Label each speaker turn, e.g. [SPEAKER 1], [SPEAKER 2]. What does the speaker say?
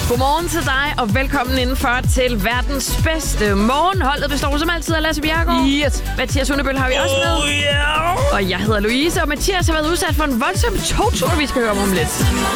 [SPEAKER 1] Godmorgen til dig, og velkommen indenfor til verdens bedste morgen. Holdet består som altid af Lasse Bjerregaard.
[SPEAKER 2] Yes.
[SPEAKER 1] Mathias Hundebøl har vi også med.
[SPEAKER 2] Yeah.
[SPEAKER 1] Og jeg hedder Louise, og Mathias har været udsat for en voldsom togtur, vi skal høre om lidt.